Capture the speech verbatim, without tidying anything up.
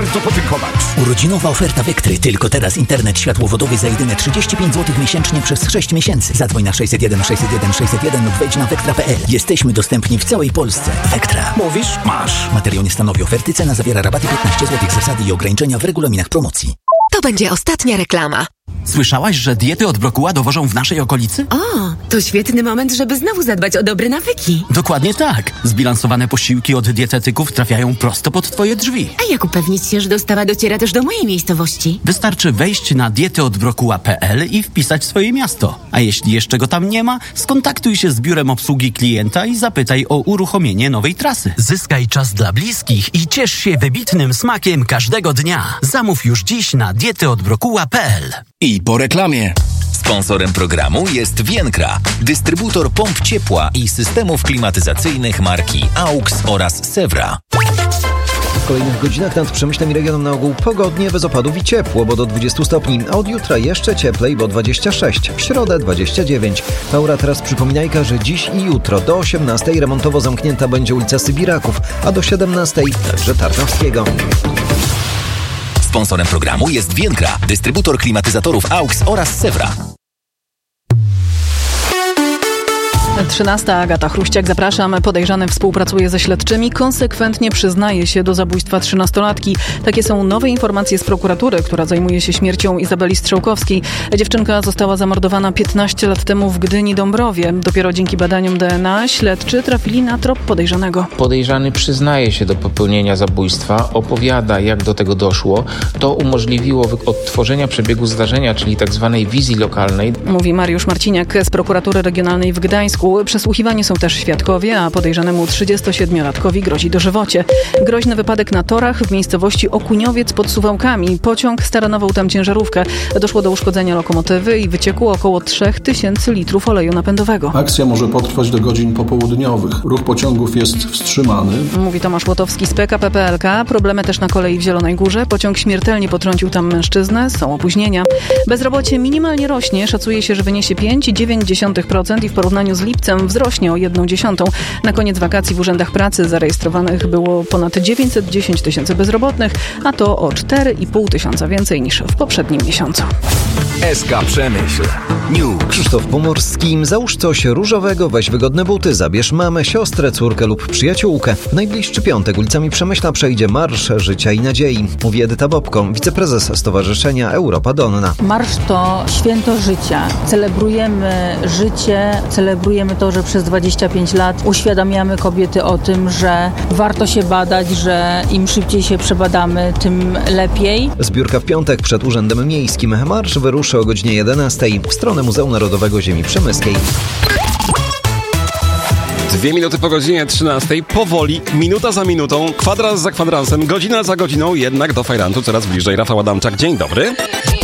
bardzo podziękować. Urodzinowa oferta Vectry. Tylko teraz internet światłowodowy za jedyne trzydzieści pięć złotych miesięcznie przez sześć miesięcy. Zadzwoń na sześćset jeden sześćset jeden sześćset jeden lub wejdź na vectra kropka p l. Jesteśmy dostępni w całej Polsce. Vectra. Mówisz? Masz. Materiał nie stanowi oferty. Cena zawiera rabaty piętnaście złotych. Zasady i ograniczenia w regulaminach promocji. To będzie ostatnia reklama. Słyszałaś, że diety od brokuła dowożą w naszej okolicy? O, to świetny moment, żeby znowu zadbać o dobre nawyki. Dokładnie tak. Zbilansowane posiłki od dietetyków trafiają prosto pod twoje drzwi. A jak upewnić się, że dostawa dociera też do mojej miejscowości? Wystarczy wejść na diety od brokuła kropka p l i wpisać swoje miasto. A jeśli jeszcze go tam nie ma, skontaktuj się z biurem obsługi klienta i zapytaj o uruchomienie nowej trasy. Zyskaj czas dla bliskich i ciesz się wybitnym smakiem każdego dnia. Zamów już dziś na diety od brokuła kropka p l. I po reklamie. Sponsorem programu jest Vienkra, dystrybutor pomp ciepła i systemów klimatyzacyjnych marki AUX oraz Sewra. W kolejnych godzinach nad Przemyślem i regionem na ogół pogodnie, bez opadów i ciepło, bo do dwudziestu stopni. A od jutra jeszcze cieplej, bo dwadzieścia sześć. W środę dwadzieścia dziewięć. Laura, teraz przypominajka, że dziś i jutro do osiemnastej remontowo zamknięta będzie ulica Sybiraków, a do siedemnastej także Tarnowskiego. Sponsorem programu jest Vienkra, dystrybutor klimatyzatorów AUX oraz Sewra. trzynasta. Agata Chruściak, zapraszam. Podejrzany współpracuje ze śledczymi, konsekwentnie przyznaje się do zabójstwa trzynastolatki. Takie są nowe informacje z prokuratury, która zajmuje się śmiercią Izabeli Strzałkowskiej. Dziewczynka została zamordowana piętnaście lat temu w Gdyni-Dąbrowie. Dopiero dzięki badaniom D N A śledczy trafili na trop podejrzanego. Podejrzany przyznaje się do popełnienia zabójstwa, opowiada, jak do tego doszło. To umożliwiło odtworzenia przebiegu zdarzenia, czyli tzw. wizji lokalnej. Mówi Mariusz Marciniak z prokuratury regionalnej w Gdańsku. Przesłuchiwani są też świadkowie, a podejrzanemu trzydziestosiedmiolatkowi grozi dożywocie. Groźny wypadek na torach w miejscowości Okuniowiec pod Suwałkami. Pociąg staranował tam ciężarówkę. Doszło do uszkodzenia lokomotywy i wyciekło około trzech tysięcy litrów oleju napędowego. Akcja może potrwać do godzin popołudniowych. Ruch pociągów jest wstrzymany. Mówi Tomasz Łotowski z P K P P L K. Problemy też na kolei w Zielonej Górze. Pociąg śmiertelnie potrącił tam mężczyznę. Są opóźnienia. Bezrobocie minimalnie rośnie. Szacuje się, że wyniesie pięć przecinek dziewięć procent i w porównaniu z lipcem wzrośnie o jedną dziesiątą. Na koniec wakacji w urzędach pracy zarejestrowanych było ponad dziewięćset dziesięć tysięcy bezrobotnych, a to o cztery i pół tysiąca więcej niż w poprzednim miesiącu. S K Przemyśl. News. Krzysztof Pomorski. Załóż coś różowego, weź wygodne buty, zabierz mamę, siostrę, córkę lub przyjaciółkę. W najbliższy piątek ulicami Przemyśla przejdzie Marsz Życia i Nadziei. Mówi Edyta Bobko, wiceprezes Stowarzyszenia Europa Donna. Marsz to święto życia. Celebrujemy życie, celebrujemy to, że przez dwadzieścia pięć lat uświadamiamy kobiety o tym, że warto się badać, że im szybciej się przebadamy, tym lepiej. Zbiórka w piątek przed Urzędem Miejskim. Marsz wyruszy o godzinie jedenastej w stronę Muzeum Narodowego Ziemi Przemyskiej. Dwie minuty po godzinie trzynastej, powoli, minuta za minutą, kwadrans za kwadransem, godzina za godziną, jednak do fajrantu coraz bliżej. Rafał Adamczak, dzień dobry.